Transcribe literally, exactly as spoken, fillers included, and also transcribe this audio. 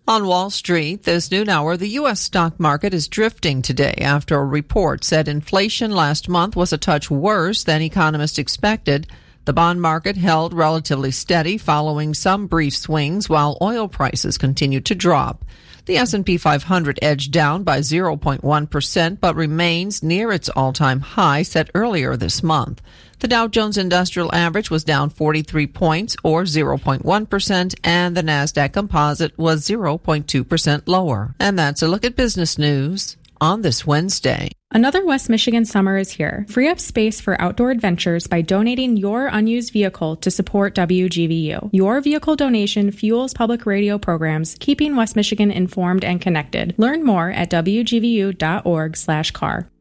On Wall Street this noon hour, the U S stock market is drifting today after a report said inflation last month was a touch worse than economists expected. The bond market held relatively steady following some brief swings while oil prices continued to drop. The S and P five hundred edged down by zero point one percent but remains near its all-time high set earlier this month. The Dow Jones Industrial Average was down forty-three points or zero point one percent, and the Nasdaq Composite was zero point two percent lower. And that's a look at business news on this Wednesday. Another West Michigan summer is here. Free up space for outdoor adventures by donating your unused vehicle to support W G V U. Your vehicle donation fuels public radio programs, keeping West Michigan informed and connected. Learn more at W G V U dot org slash car.